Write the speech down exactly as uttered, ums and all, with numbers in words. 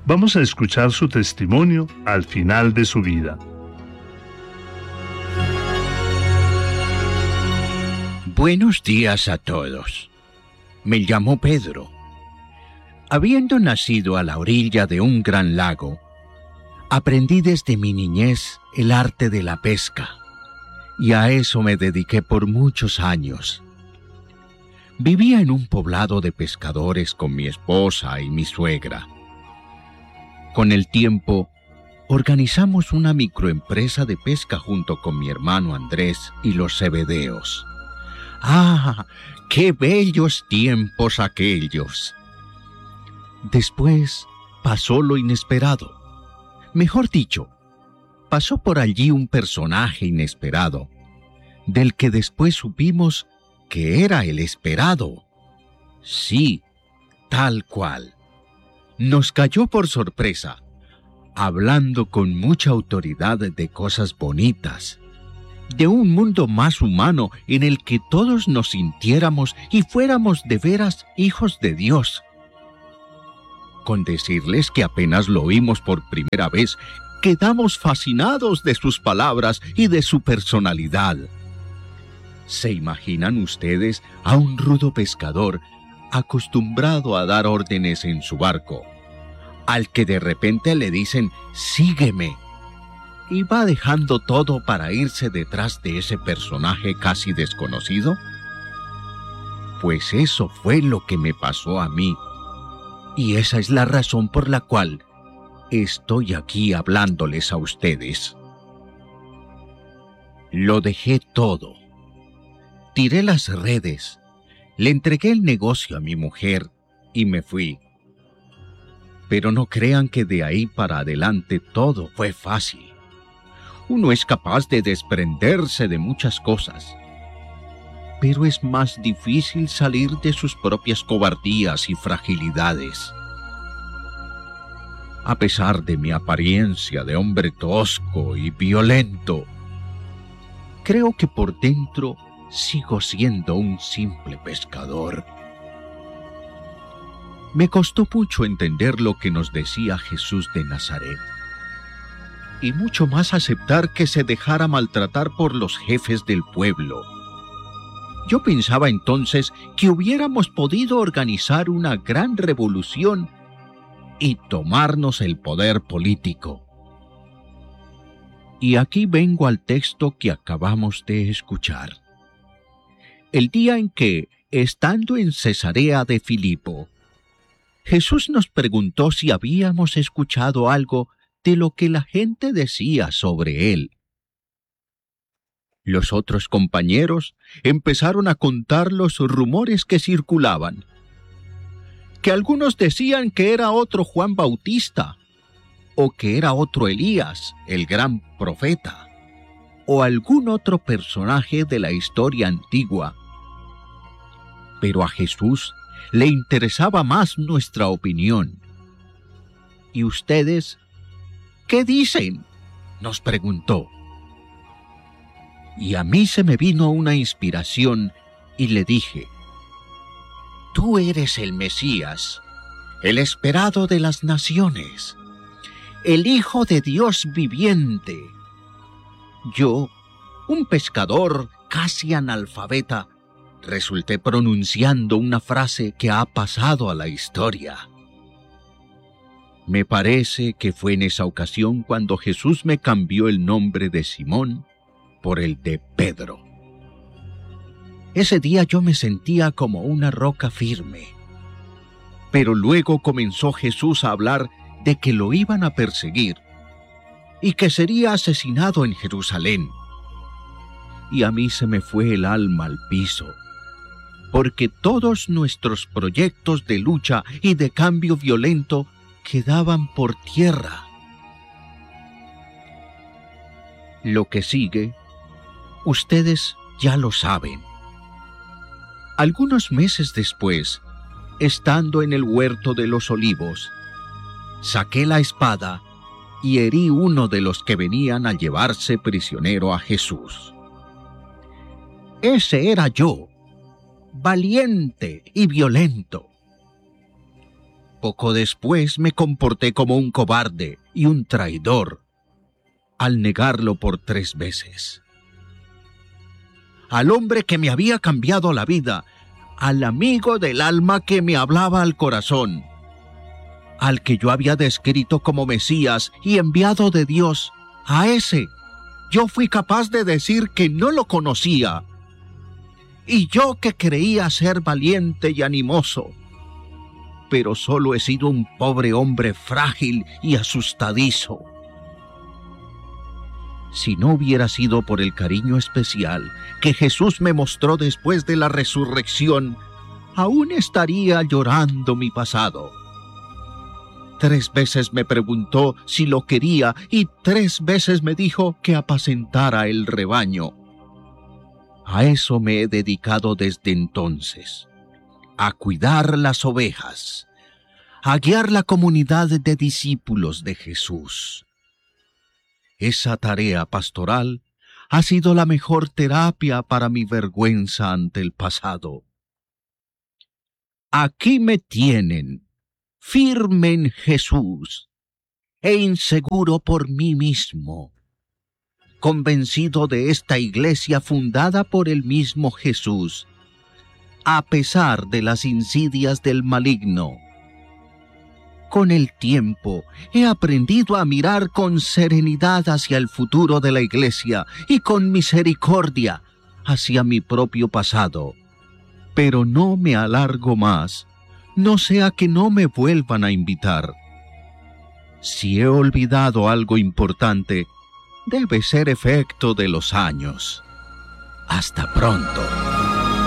Vamos a escuchar su testimonio al final de su vida. Buenos días a todos. Me llamo Pedro. Habiendo nacido a la orilla de un gran lago, aprendí desde mi niñez el arte de la pesca, y a eso me dediqué por muchos años. Vivía en un poblado de pescadores con mi esposa y mi suegra. Con el tiempo, organizamos una microempresa de pesca junto con mi hermano Andrés y los Zebedeos. ¡Ah! ¡Qué bellos tiempos aquellos! Después pasó lo inesperado. Mejor dicho, pasó por allí un personaje inesperado, del que después supimos que era el esperado. Sí, tal cual. Nos cayó por sorpresa, hablando con mucha autoridad de cosas bonitas, de un mundo más humano en el que todos nos sintiéramos y fuéramos de veras hijos de Dios. Con decirles que apenas lo oímos por primera vez, quedamos fascinados de sus palabras y de su personalidad. ¿Se imaginan ustedes a un rudo pescador acostumbrado a dar órdenes en su barco, al que de repente le dicen «sígueme», y va dejando todo para irse detrás de ese personaje casi desconocido? Pues eso fue lo que me pasó a mí, y esa es la razón por la cual estoy aquí hablándoles a ustedes. Lo dejé todo. Tiré las redes, le entregué el negocio a mi mujer y me fui. Pero no crean que de ahí para adelante todo fue fácil. Uno es capaz de desprenderse de muchas cosas, pero es más difícil salir de sus propias cobardías y fragilidades. A pesar de mi apariencia de hombre tosco y violento, creo que por dentro sigo siendo un simple pescador. Me costó mucho entender lo que nos decía Jesús de Nazaret, y mucho más aceptar que se dejara maltratar por los jefes del pueblo. Yo pensaba entonces que hubiéramos podido organizar una gran revolución y tomarnos el poder político. Y aquí vengo al texto que acabamos de escuchar. El día en que, estando en Cesarea de Filipo, Jesús nos preguntó si habíamos escuchado algo de lo que la gente decía sobre él. Los otros compañeros empezaron a contar los rumores que circulaban, que algunos decían que era otro Juan Bautista, o que era otro Elías, el gran profeta, o algún otro personaje de la historia antigua. Pero a Jesús le interesaba más nuestra opinión. ¿Y ustedes qué dicen?, nos preguntó. Y a mí se me vino una inspiración y le dije: tú eres el Mesías, el esperado de las naciones, el Hijo de Dios viviente. Yo, un pescador casi analfabeta, resulté pronunciando una frase que ha pasado a la historia. Me parece que fue en esa ocasión cuando Jesús me cambió el nombre de Simón por el de Pedro. Ese día yo me sentía como una roca firme. Pero luego comenzó Jesús a hablar de que lo iban a perseguir y que sería asesinado en Jerusalén. Y a mí se me fue el alma al piso, porque todos nuestros proyectos de lucha y de cambio violento quedaban por tierra. Lo que sigue, ustedes ya lo saben. Algunos meses después, estando en el huerto de los olivos, saqué la espada y herí uno de los que venían a llevarse prisionero a Jesús. Ese era yo, valiente y violento. Poco después me comporté como un cobarde y un traidor al negarlo por tres veces. Al hombre que me había cambiado la vida, al amigo del alma que me hablaba al corazón, al que yo había descrito como Mesías y enviado de Dios, a ese yo fui capaz de decir que no lo conocía. Y yo que creía ser valiente y animoso, pero solo he sido un pobre hombre frágil y asustadizo. Si no hubiera sido por el cariño especial que Jesús me mostró después de la resurrección, aún estaría llorando mi pasado. Tres veces me preguntó si lo quería y tres veces me dijo que apacentara el rebaño. A eso me he dedicado desde entonces, a cuidar las ovejas, a guiar la comunidad de discípulos de Jesús. Esa tarea pastoral ha sido la mejor terapia para mi vergüenza ante el pasado. Aquí me tienen, firme en Jesús e inseguro por mí mismo, convencido de esta iglesia fundada por el mismo Jesús, a pesar de las insidias del maligno. Con el tiempo he aprendido a mirar con serenidad hacia el futuro de la iglesia y con misericordia hacia mi propio pasado. Pero no me alargo más, no sea que no me vuelvan a invitar. Si he olvidado algo importante, debe ser efecto de los años. Hasta pronto.